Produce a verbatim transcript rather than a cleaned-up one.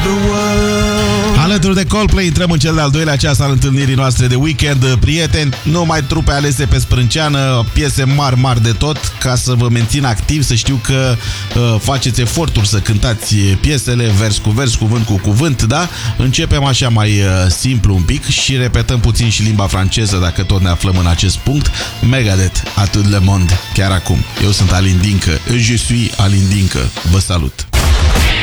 the world. Alături de Coldplay intrăm în cel de-al doilea ceas al întâlnirii noastre de weekend. Prieteni, numai trupe alese pe sprânceană, piese mari, mari de tot, ca să vă mențin activ, să știu că uh, faceți eforturi să cântați piesele, vers cu vers, cuvânt cu cuvânt, da? Începem așa mai uh, simplu un pic și repetăm puțin și limba franceză, dacă tot ne aflăm în acest punct. Megadeth, à tout le monde, chiar acum. Eu sunt Alin Dincă, je suis Alin Dincă. Vă salut!